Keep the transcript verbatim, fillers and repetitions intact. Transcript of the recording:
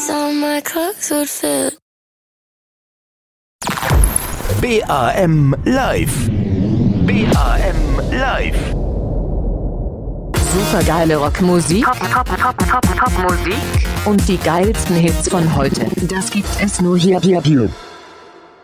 on my clothes would fit. B A M Live. B A M Live. Supergeile Rockmusik. Pop, Pop, Pop, Pop, Pop, Musik. Und die geilsten Hits von heute. Das gibt es nur hier, hier, hier.